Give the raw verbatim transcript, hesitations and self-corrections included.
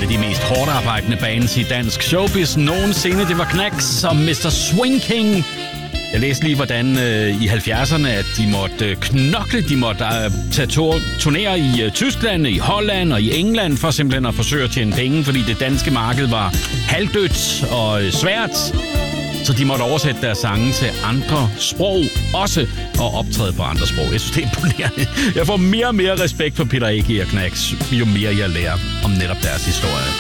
af de mest hårdt arbejdende bands i dansk showbiz nogensinde. Det var Knacks og mister Swing King. Jeg læste lige, hvordan øh, i halvfjerdserne, at de måtte øh, knokle, de måtte øh, tage to- turnere i øh, Tyskland, i Holland og i England, for simpelthen at forsøge at tjene penge, fordi det danske marked var halvdødt og øh, svært. Så de måtte oversætte deres sange til andre sprog, også og optræde på andre sprog. Jeg synes, det er imponerende. Jeg får mere og mere respekt for Peter A G og Knacks, jo mere jeg lærer om netop deres historie.